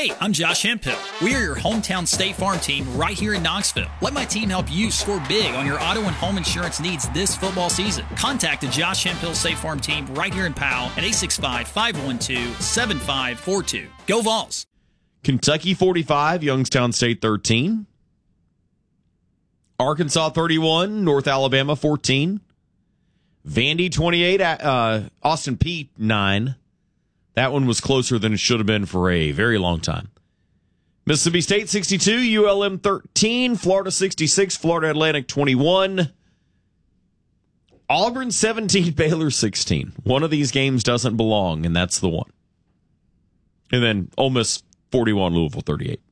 Hey, I'm Josh Hemphill. We are your hometown State Farm team right here in Knoxville. Let my team help you score big on your auto and home insurance needs this football season. Contact the Josh Hemphill State Farm team right here in Powell at 865-512-7542. Go Vols! Kentucky 45, Youngstown State 13. Arkansas 31, North Alabama 14. Vandy 28, Austin Peay 9. That one was closer than it should have been for a very long time. Mississippi State 62, ULM 13, Florida 66, Florida Atlantic 21. Auburn 17, Baylor 16. One of these games doesn't belong, and that's the one. And then Ole Miss 41, Louisville 38.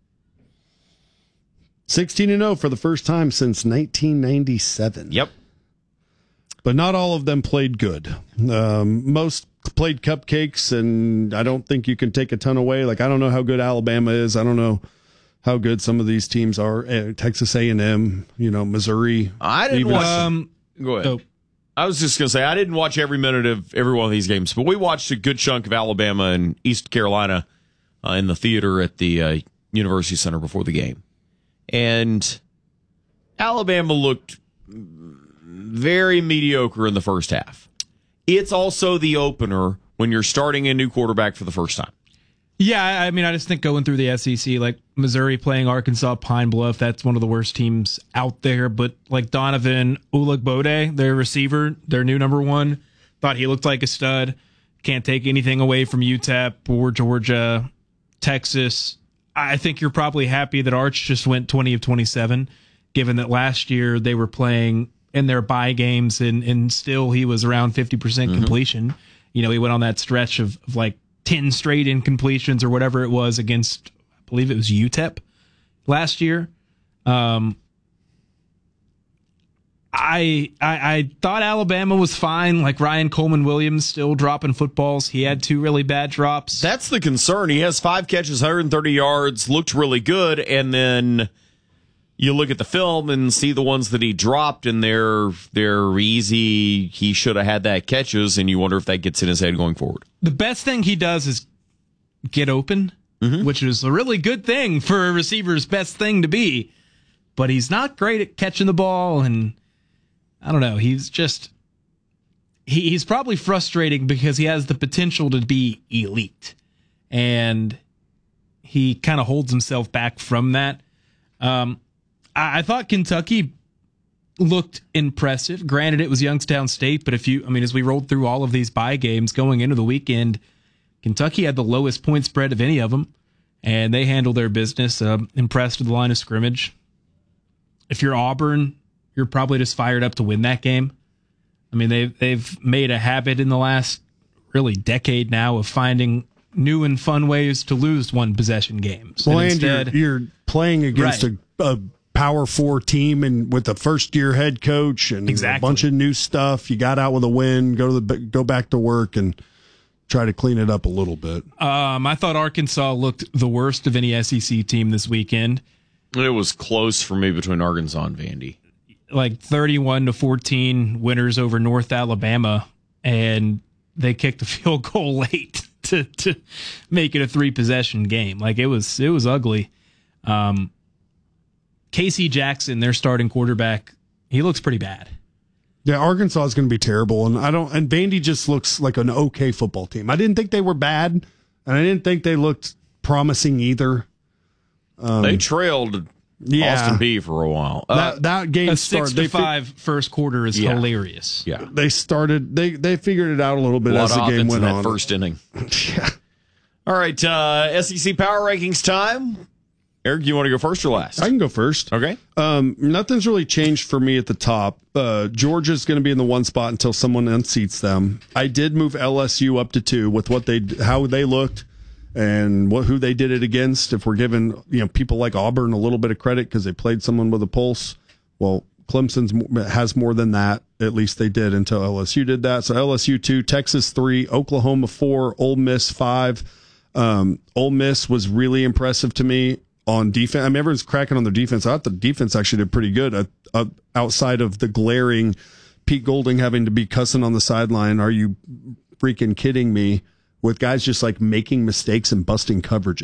16-0 for the first time since 1997. Yep. But not all of them played good. Most played cupcakes, and I don't think you can take a ton away. Like, I don't know how good Alabama is. I don't know how good some of these teams are. Texas A&M, Missouri. I didn't watch. Go ahead. Oh. I was just going to say, I didn't watch every minute of every one of these games, but we watched a good chunk of Alabama and East Carolina in the theater at the University Center before the game. And Alabama looked very mediocre in the first half. It's also the opener when you're starting a new quarterback for the first time. Yeah, I mean, I just think going through the SEC, like Missouri playing Arkansas, Pine Bluff, that's one of the worst teams out there. But like Donovan Ulugbode, their receiver, their new number one, thought he looked like a stud. Can't take anything away from UTEP or Georgia, Texas. I think you're probably happy that Arch just went 20 of 27, given that last year they were playing in their bye games and still he was around 50% completion. He went on that stretch of like 10 straight incompletions or whatever it was against, I believe it was UTEP last year. I thought Alabama was fine. Like Ryan Coleman Williams still dropping footballs. He had 2 really bad drops. That's the concern. He has 5 catches, 130 yards, looked really good, and then you look at the film and see the ones that he dropped, and they're easy. He should have had that catches, and you wonder if that gets in his head going forward. The best thing he does is get open, which is a really good thing for a receiver's best thing to be. But he's not great at catching the ball, and I don't know. He's just he's probably frustrating because he has the potential to be elite, and he kind of holds himself back from that. I thought Kentucky looked impressive. Granted, it was Youngstown State, but as we rolled through all of these bye games going into the weekend, Kentucky had the lowest point spread of any of them, and they handled their business. Impressed with the line of scrimmage. If you're Auburn, you're probably just fired up to win that game. I mean, they've made a habit in the last really decade now of finding new and fun ways to lose one possession games. Well, and instead, you're playing against a Power 4 team and with a first-year head coach and a bunch of new stuff. You got out with a win, go back to work and try to clean it up a little bit. I thought Arkansas looked the worst of any SEC team this weekend. It was close for me between Arkansas and Vandy. Like 31-14 winners over North Alabama, and they kicked a field goal late to make it a 3-possession game. Like it was ugly. Casey Jackson, their starting quarterback, he looks pretty bad. Yeah, Arkansas is going to be terrible, and Vandy just looks like an okay football team. I didn't think they were bad, and I didn't think they looked promising either. They trailed Austin Peay for a while. That game a 6-5 first quarter is hilarious. Yeah, they figured it out a little bit as the game went on. That first inning. Yeah. All right, SEC Power Rankings time. Eric, you want to go first or last? I can go first. Okay. Nothing's really changed for me at the top. Georgia's going to be in the 1 spot until someone unseats them. I did move LSU up to 2 with how they looked and who they did it against. If we're giving people like Auburn a little bit of credit because they played someone with a pulse, well, Clemson has more than that. At least they did until LSU did that. So LSU 2, Texas 3, Oklahoma 4, Ole Miss 5. Ole Miss was really impressive to me on defense. I mean, everyone's cracking on their defense. I thought the defense actually did pretty good outside of the glaring Pete Golding having to be cussing on the sideline. Are you freaking kidding me? With guys just like making mistakes and busting coverages.